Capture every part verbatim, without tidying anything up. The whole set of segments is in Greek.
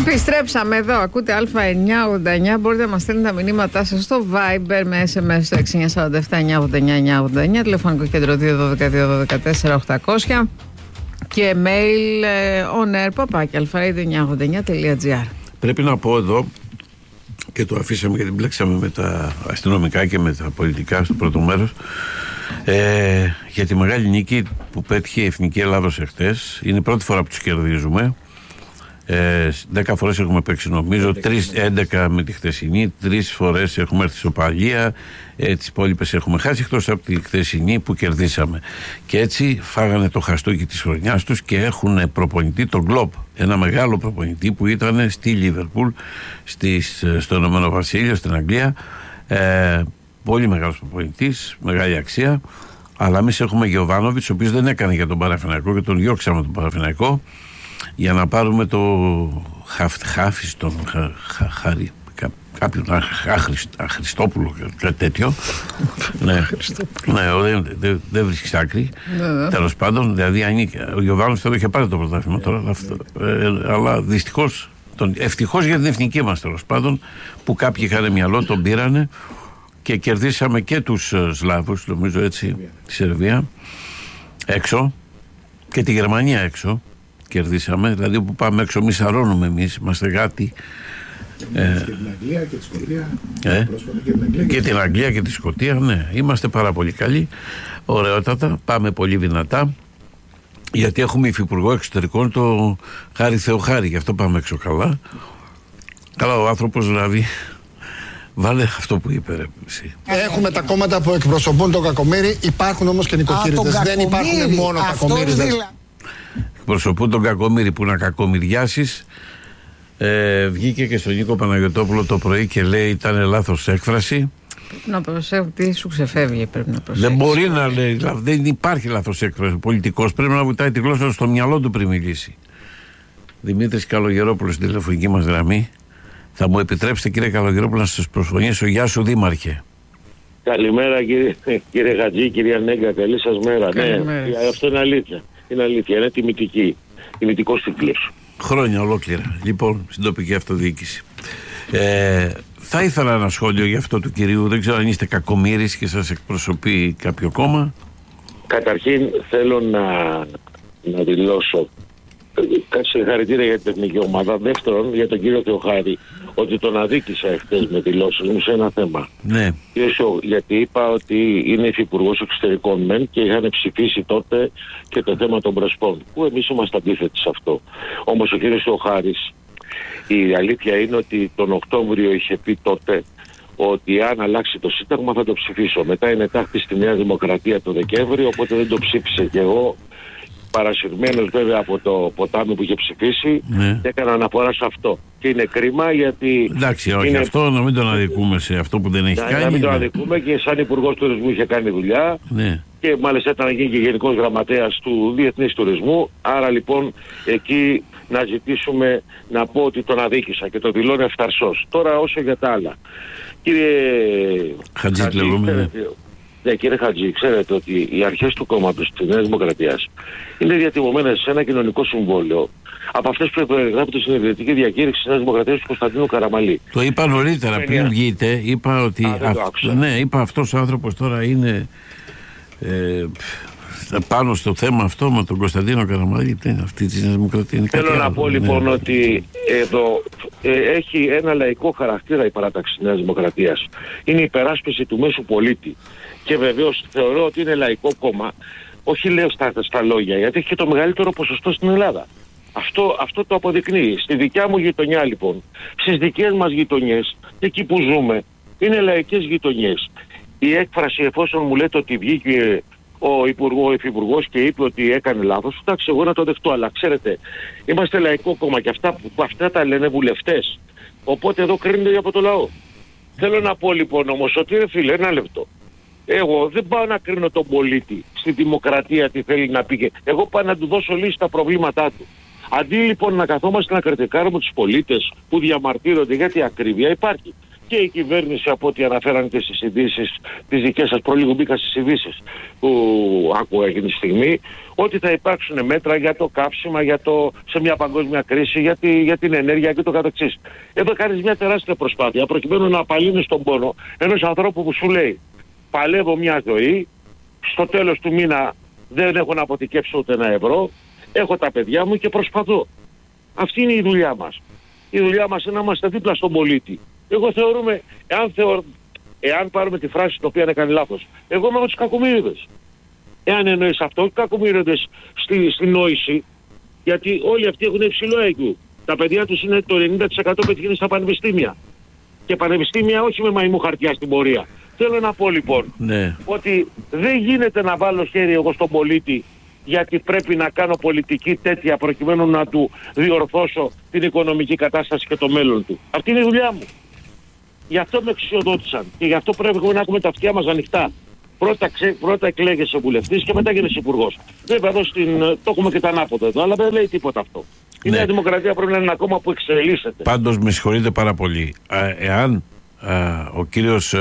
Επιστρέψαμε εδώ. Ακούτε Α εννιά ογδόντα εννιά. Μπορείτε να μας στέλνετε τα μηνύματά σας στο Viber με ες εμ ες στο έξι εννιά φορ επτά εννιά ογδόντα εννιά εννιά ογδόντα εννιά, τηλεφωνικό κέντρο δύο ένα δύο δύο ένα δύο τέσσερα οκτακόσια και mail on air παπάκι αλφαίδι εννιά ογδόντα εννιά τελεία τζι άρ. Πρέπει να πω εδώ, και το αφήσαμε γιατί μπλέξαμε με τα αστυνομικά και με τα πολιτικά στο πρώτο μέρος, ε, για τη μεγάλη νίκη που πέτυχε η Εθνική Ελλάδος εχθές. Είναι η πρώτη φορά που τους κερδίζουμε. Ε, δέκα φορές έχουμε παίξει νομίζω, τρεις, έντεκα με τη χθεσινή, τρεις φορές έχουμε έρθει ισοπαλία, ε, τις υπόλοιπες έχουμε χάσει εκτός από τη χθεσινή που κερδίσαμε. Και έτσι φάγανε το χαστούκι της χρονιάς τους και έχουν προπονητή τον Κλοπ, ένα μεγάλο προπονητή που ήταν στη Λίβερπουλ, στις, στο Ηνωμένο Βασίλειο, στην Αγγλία. Ε, πολύ μεγάλος προπονητής, μεγάλη αξία. Αλλά εμείς έχουμε Γιοβάνοβιτς, ο οποίος δεν έκανε για τον Παναθηναϊκό και τον διώξαμε τον Παναθηναϊκό, για να πάρουμε το χάφι τον Χαρί, κάποιον Χριστόπουλο, κάτι τέτοιο. Ναι, δεν δεν βρίσκεις άκρη. Τέλος πάντων, δηλαδή ο Γιωβάνος τώρα είχε πάρει το πρωτάθλημα τώρα, αλλά δυστυχώς, ευτυχώς για την εθνική μας τέλος πάντων, που κάποιοι είχαν μυαλό, τον πήρανε και κερδίσαμε και τους Σλάβους, νομίζω έτσι, τη Σερβία έξω και τη Γερμανία έξω. Κερδίσαμε, δηλαδή που πάμε έξω μη σαρώνουμε εμείς, είμαστε γάτοι. Και, ε, και την Αγγλία και τη Σκωτία. Ε, και, την Αγγλία και, και την Αγγλία και τη Σκωτία, ναι. Είμαστε πάρα πολύ καλοί, ωραιότατα, πάμε πολύ δυνατά, γιατί έχουμε υφυπουργό εξωτερικών το Χάρη Θεοχάρη, γι' αυτό πάμε έξω καλά. Καλά ο άνθρωπος δηλαδή, βάλε αυτό που είπε ρε εσύ. Έχουμε τα κόμματα που εκπροσωπούν τον κακομοίρη, υπάρχουν όμως και νοικοκύριδες, δεν υπάρχουν μόνο κακομοίριδες. Προσωπούν τον κακομοίρη που να κακομοιριάσεις. Ε, βγήκε και στον Νίκο Παναγιωτόπουλο το πρωί και λέει ήταν λάθος έκφραση. Πρέπει να προσέχω, τι σου ξεφεύγει, πρέπει να προσέχει. Δεν μπορεί να λέει, δεν υπάρχει λάθος έκφραση. Ο πολιτικός πρέπει να βουτάει τη γλώσσα στο μυαλό του πριν μιλήσει. Δημήτρης Καλογερόπουλος στην τηλεφωνική μας γραμμή. Θα μου επιτρέψετε κύριε Καλογερόπουλο να σας προσφωνήσω. Γεια σου Δήμαρχε. Καλημέρα κύριε, κύριε Χατζή, κυρία Νέγκα, καλή σας μέρα. Καλημέρα. Ναι, αυτό είναι αλήθεια. Είναι αλήθεια, είναι τιμητική. Τιμητικός τίτλος. Χρόνια ολόκληρα. Λοιπόν, στην τοπική αυτοδιοίκηση. Ε, θα ήθελα ένα σχόλιο για αυτό του κυρίου. Δεν ξέρω αν είστε κακομοίρης και σας εκπροσωπεί κάποιο κόμμα. Καταρχήν θέλω να, να δηλώσω συγχαρητήρια για την εθνική ομάδα. Δεύτερον, για τον κύριο Θεοχάρη, ότι τον αδίκησα εχθές με δηλώσεις μου σε ένα θέμα. Ναι. Γιατί είπα ότι είναι υφυπουργός εξωτερικών μεν και είχαν ψηφίσει τότε και το θέμα των Πρεσπών, που εμείς είμαστε αντίθετοι σε αυτό. Όμως ο κύριος Θεοχάρης, η αλήθεια είναι ότι τον Οκτώβριο είχε πει τότε ότι αν αλλάξει το Σύνταγμα θα το ψηφίσω. Μετά είναι τάχτη στη Νέα Δημοκρατία το Δεκέμβριο, οπότε δεν το ψήφισε και εγώ. Παρασυρμένος βέβαια από το ποτάμι που είχε ψηφίσει, ναι. Έκανα αναφορά σε αυτό. Και είναι κρίμα γιατί. Εντάξει, όχι, είναι... αυτό να μην τον αδικούμε σε αυτό που δεν έχει να, κάνει. Να μην τον ναι. αδικούμε και σαν υπουργός τουρισμού είχε κάνει δουλειά. Ναι. Και μάλιστα ήταν να γίνει και γενικός γραμματέας του Διεθνής Τουρισμού. Άρα λοιπόν εκεί να ζητήσουμε να πω ότι τον αδίκησα και το δηλώνει ευθαρσός. Τώρα όσο για τα άλλα. Κύριε Χατζή, λέγουμε. Ναι, κύριε Χατζή, ξέρετε ότι οι αρχές του κόμματος της Νέας Δημοκρατίας είναι διατιμωμένες σε ένα κοινωνικό συμβόλαιο από αυτές που περιγράφονται στην ιδρυτική διακήρυξη της Νέας Δημοκρατίας του Κωνσταντίνου Καραμαλή. Το είπα νωρίτερα, πριν βγείτε, είπα ότι Α, αυ... ναι, είπα αυτός ο άνθρωπος τώρα είναι ε, πάνω στο θέμα αυτό με τον Κωνσταντίνο Καραμαλή, αυτή της Νέας Δημοκρατίας. Θέλω να πω λοιπόν ναι. ότι εδώ ε, έχει ένα λαϊκό χαρακτήρα η παράταξη της Νέας Δημοκρατίας. Είναι η υπεράσπιση του μέσου πολίτη. Και βεβαίως θεωρώ ότι είναι λαϊκό κόμμα, όχι λέω στα, στα λόγια, γιατί έχει και το μεγαλύτερο ποσοστό στην Ελλάδα. Αυτό, αυτό το αποδεικνύει. Στη δικιά μου γειτονιά λοιπόν, στις δικές μας γειτονιές, εκεί που ζούμε, είναι λαϊκές γειτονιές. Η έκφραση, εφόσον μου λέτε ότι βγήκε ο υπουργός, ο υφυπουργός και είπε ότι έκανε λάθος, εντάξει, εγώ να το δεχτώ, αλλά ξέρετε, είμαστε λαϊκό κόμμα και αυτά, αυτά τα λένε βουλευτές. Οπότε εδώ κρίνεται από το λαό. Θέλω να πω λοιπόν όμως ότι ρε φίλε, ένα λεπτό. Εγώ δεν πάω να κρίνω τον πολίτη στη δημοκρατία τι θέλει να πει. Εγώ πάω να του δώσω λύση στα προβλήματά του. Αντί λοιπόν να καθόμαστε να κριτικάρουμε τους πολίτες που διαμαρτύρονται, γιατί ακρίβεια υπάρχει. και η κυβέρνηση, από ό,τι αναφέραν και στις ειδήσεις τις δικές σας, προλίγου μπήκα στις ειδήσεις που άκουγα εκείνη τη στιγμή, ότι θα υπάρξουν μέτρα για το καύσιμα, για το, σε μια παγκόσμια κρίση, για, τη, για την ενέργεια και το καθεξής. Εδώ κάνεις μια τεράστια προσπάθεια προκειμένου να απαλύνεις τον πόνο ενός ανθρώπου που σου λέει παλεύω μια ζωή, στο τέλος του μήνα δεν έχω να αποθηκεύσω ούτε ένα ευρώ, έχω τα παιδιά μου και προσπαθώ. Αυτή είναι η δουλειά μας. Η δουλειά μας είναι να είμαστε δίπλα στον πολίτη. Εγώ θεωρούμε, εάν, θεω, εάν πάρουμε τη φράση την οποία έκανε λάθος, εγώ είμαι από τους κακομοίριδες. Εάν εννοείς αυτό, οι κακομοίριδες στη, στη νόηση, γιατί όλοι αυτοί έχουν υψηλό άι κιου. Τα παιδιά τους είναι το ενενήντα τοις εκατό πετυχαίνει στα πανεπιστήμια. Και πανεπιστήμια όχι με μαϊμού χαρτιά στην πορεία. Θέλω να πω λοιπόν, ναι, ότι δεν γίνεται να βάλω χέρι εγώ στον πολίτη γιατί πρέπει να κάνω πολιτική τέτοια προκειμένου να του διορθώσω την οικονομική κατάσταση και το μέλλον του. Αυτή είναι η δουλειά μου. Γι' αυτό με εξουσιοδότησαν και γι' αυτό πρέπει να έχουμε τα αυτιά μας ανοιχτά. Πρώτα, ξε, πρώτα εκλέγεσαι βουλευτής και μετά γίνεσαι υπουργός. Βέβαια εδώ στην, το έχουμε και τα ανάποδα εδώ, αλλά δεν λέει τίποτα αυτό. Η ναι. Νέα Δημοκρατία πρέπει να είναι ένα κόμμα που εξελίσσεται. Πάντως με συγχωρείτε πάρα πολύ. Α, εάν α, ο κύριος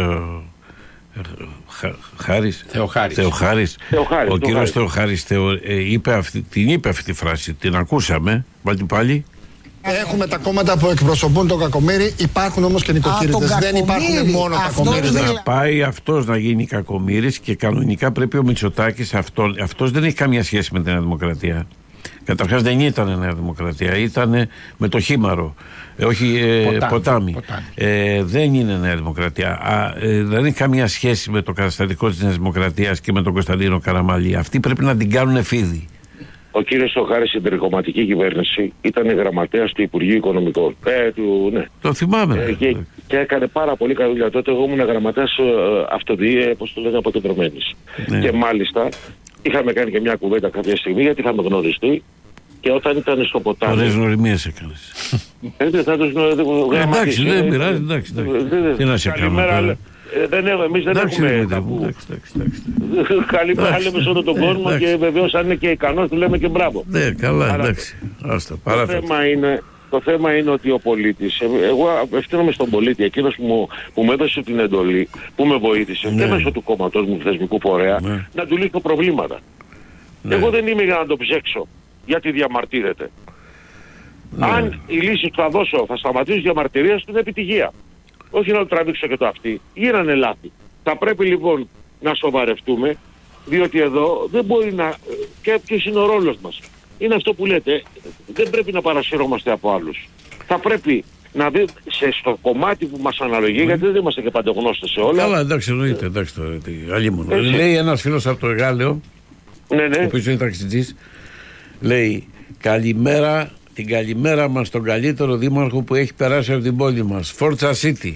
Χάρης, Θεοχάρης. Θεοχάρης. Θεοχάρης. Ο κύριος Θεοχάρης θεω, ε, είπε αυτή, την είπε αυτή τη φράση, την ακούσαμε. Βάλτε πάλι. Έχουμε τα κόμματα που εκπροσωπούν τον κακομοίρη, υπάρχουν όμως και νοικοκύριδες. Δεν υπάρχουν μόνο κακομοίριδες. Να πάει αυτός να γίνει κακομοίρης και κανονικά πρέπει ο Μητσοτάκης, αυτό, αυτός δεν έχει καμία σχέση με την Νέα Δημοκρατία. Καταρχάς δεν ήταν Νέα Δημοκρατία, ήταν με το Χήμαρο, ε, όχι ε, ποτάμι. ποτάμι. ποτάμι. Ε, δεν είναι Νέα Δημοκρατία. Α, ε, δεν έχει καμία σχέση με το καταστατικό της Νέας Δημοκρατίας και με τον Κωνσταντίνο Καραμανλή. Αυτοί πρέπει να την κάνουν εφίδι. Ο κύριος Θεοχάρης στην περικομματική κυβέρνηση ήταν γραμματέας του Υπουργείου Οικονομικών. Ε, του, ναι. Το θυμάμαι. Ε, και, και έκανε πάρα πολύ καλή δουλειά. Τότε εγώ ήμουν γραμματέας ε, αυτοδιοίκησης, όπως το λένε, αποκεντρωμένης. Ναι. Και μάλιστα είχαμε κάνει και μια κουβέντα κάποια στιγμή γιατί είχαμε γνωριστεί και όταν ήταν στο ποτάμι. Ωραίες γνωριμίες έκανες. Ε, δεν θα τους γνωριμίες. Εντάξει, δεν πειράζει, εντάξει. Τι να σε κάνω. Δεν έχουμε, εμείς δεν έχουμε ταμπού. Καλημέρα λέμε σε όλο τον κόσμο και βεβαίως αν είναι και ικανός του λέμε και μπράβο. Ναι, καλά, εντάξει. Άστα, το, θέμα είναι, το θέμα είναι ότι ο πολίτης, εγώ απευθύνομαι στον πολίτη, εκείνος που μου, που μου έδωσε την εντολή, που με βοήθησε ναι. και μέσω του κόμματος μου, του θεσμικού φορέα, ναι. να του λύσω προβλήματα. Ναι. Εγώ δεν είμαι για να το ψέξω, γιατί διαμαρτύρεται. Ναι. Αν η λύση που θα δώσω θα σταματήσει διαμαρτυρία στην επιτυχία. Όχι να το τραβήξω και το αυτή. Γίνανε λάθη. Θα πρέπει λοιπόν να σοβαρευτούμε, διότι εδώ δεν μπορεί να... Και ποιος είναι ο ρόλος μας. Είναι αυτό που λέτε, δεν πρέπει να παρασυρώμαστε από άλλους. Θα πρέπει να δει σε, στο κομμάτι που μας αναλογεί, mm. γιατί δεν είμαστε και παντογνώστες σε όλα. Καλά, εντάξει, εννοείται, εντάξει τώρα, αλλήμον. Λέει ένας φίλος από το Εγάλεο, ναι, ναι. ο οποίος είναι ταξιτζής, λέει καλημέρα. Την καλημέρα μας στον καλύτερο δήμαρχο που έχει περάσει από την πόλη μας. Forza City.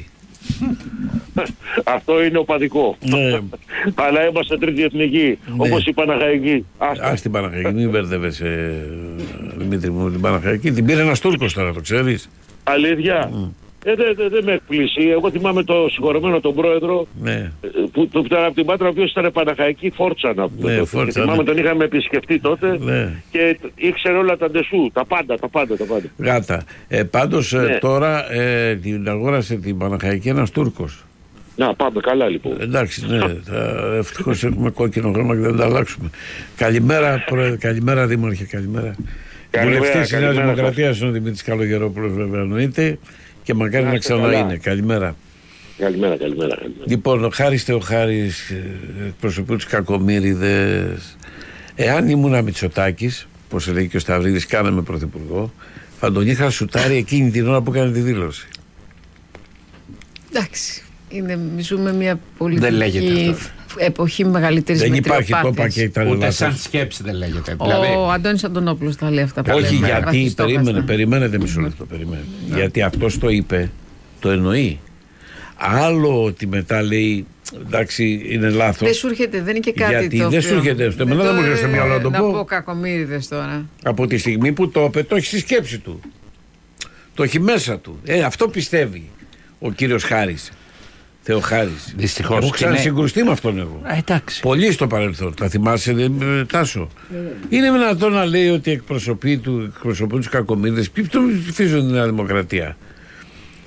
Αυτό είναι οπαδικό. Ναι. Αλλά είμαστε τρίτη εθνική. Ναι. Όπως η Παναχαϊκή. Ας την Παναχαϊκή. Μην μπερδεύεσαι, Δημήτρη μου, την Παναχαϊκή. Την πήρε ένας Τούρκος τώρα, το ξέρεις. Αλήθεια. Mm. Ε, δεν δε, δε με εκπλήσει. Εγώ θυμάμαι το συγχωρεμένο τον πρόεδρο ναι. που, που ήταν από την Πάτρα, ο οποίος ήταν Παναχαϊκή Φόρτσα να πούμε. Ναι, Φόρτσα, θυμάμαι ναι. τον είχαμε επισκεφτεί τότε ναι. και ήξερε όλα τα ντεσού, τα πάντα, τα πάντα, τα πάντα. Γάτα. Ε, πάντως ναι. ε, τώρα ε, την αγόρασε την Παναχαϊκή ένας Τούρκος. Να πάμε καλά λοιπόν. Ε, εντάξει, ναι. Ευτυχώς έχουμε κόκκινο χρώμα και δεν τα αλλάξουμε. Καλημέρα, πρόεδρε, καλημέρα Δήμαρχε, καλημέρα. Βουλευτής της Νέας Δημοκρατίας είναι ο Δημήτρης Καλογερόπουλος, βέβαια εννοείται. Και μακάρι να, να ξανά είναι. Καλημέρα. Καλημέρα, καλημέρα, καλημέρα. Λοιπόν, ο Χάρης Θεοχάρης, εκπροσωπεί τους κακομοίριδες. Εάν ήμουν Μητσοτάκης, όπως λέει και ο Σταυρίδης, κάναμε πρωθυπουργό, θα τον είχα σουτάρει εκείνη την ώρα που έκανε τη δήλωση. Εντάξει. Είναι, ζούμε μια πολιτική εποχή μεγαλύτερης μετριοπάθειας. Δεν υπάρχει το ούτε σαν σκέψη δεν λέγεται. Ο δηλαδή... Αντώνης Αντωνόπουλος τα λέει αυτά. Όχι γιατί, περίμενε, περιμένετε μισό λεπτό, περιμένετε. Ναι. Γιατί αυτός το είπε, το εννοεί. Άλλο ότι μετά λέει, εντάξει, είναι λάθος. Δεν σου έρχεται, δεν είναι και κάτι γιατί το δεν σου έρχεται, στο εμένα δεν μου έρχεται στο μυαλό να το πω. Να πω κακομοίριδες τώρα. Από τη στιγμή που το είπε, το έχει στη σκέψη του. Το έχει μέσα του. Ε, αυτό πιστεύει ο κύριος Χάρης. Θεοχάρης. Δυστυχώς. Έχω ξανασυγκρουστεί με αυτόν εγώ. Α, εντάξει. Πολύ στο παρελθόν. Τα θυμάσαι, ε, Τάσο. Mm. Είναι δυνατόν να λέει ότι εκπροσωπεί του, εκπροσωπούν τους κακομοίριδες. Ποιοι τον ψηφίζουν την Νέα Δημοκρατία.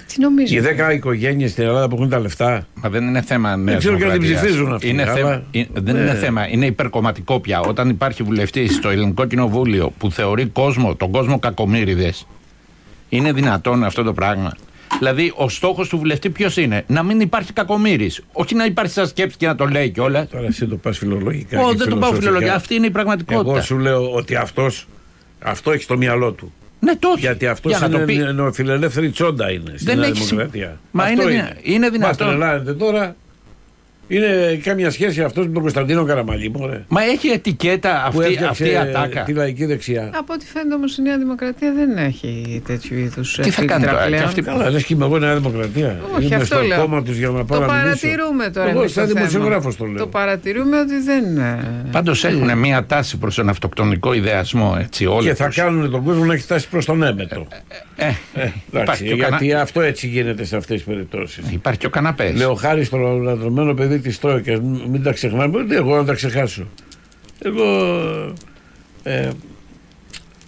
Τι νομίζεις? Οι δέκα οικογένειες στην Ελλάδα που έχουν τα λεφτά. Μα δεν είναι θέμα νέας ξέρω και αν την δημοκρατίας. ψηφίζουν αυτοί. Είναι αλλά... θέμα, δεν ε... είναι θέμα, είναι υπερκομματικό πια. Όταν υπάρχει βουλευτής στο Ελληνικό Κοινοβούλιο που θεωρεί κόσμο, τον κόσμο κακομοίριδες, είναι δυνατόν αυτό το πράγμα? Δηλαδή, ο στόχος του βουλευτή ποιος είναι? Να μην υπάρχει κακομοίρης. Όχι να υπάρχει σαν σκέψη και να το λέει κιόλας. Τώρα εσύ το πας φιλολογικά. Όχι, δεν το πάω φιλολογικά. Αυτή είναι η πραγματικότητα. Εγώ σου λέω ότι αυτός, αυτό έχει στο μυαλό του. Ναι, το όχι. Γιατί αυτός Για είναι πει... νεοφιλελεύθερη τσόντα είναι στην δεν Νέα έχει... Δημοκρατία. Μα αυτό είναι, είναι. είναι δυνατόν. Μας τρελάνετε τώρα. Είναι κάμια σχέση αυτός με τον Κωνσταντίνο Καραμαλή, μωρέ. Μα έχει ετικέτα αυτή, αυτή η ατάκα. Τη λαϊκή δεξιά. Από ό,τι φαίνεται όμως η Νέα Δημοκρατία δεν έχει τέτοιου είδους. Τι θα κάνει τώρα, πλέον. αυτή... Καλά, λες και είμαι εγώ Νέα Δημοκρατία. Όχι, είμαι αυτό στο λέω. κόμμα τους για να πάω το να παρατηρούμε τώρα. Εγώ σαν δημοσιογράφος το λέω. Το παρατηρούμε ότι δεν. Πάντως έχουν μια τάση προς τον αυτοκτονικό ιδεασμό, έτσι, όλοι. Και θα τους. κάνουν τον κόσμο να έχει φτάσει προς τον έμετρο. Ε, ε, Ε, εντάξει, υπάρχει και ο γιατί κανα... αυτό έτσι γίνεται σε αυτές τις περιπτώσεις. υπάρχει και ο καναπές. Λέω χάρη στο λατρεμένο παιδί της Τρόικας, μην τα ξεχνάμε, ούτε εγώ να τα ξεχάσω. Εγώ ε,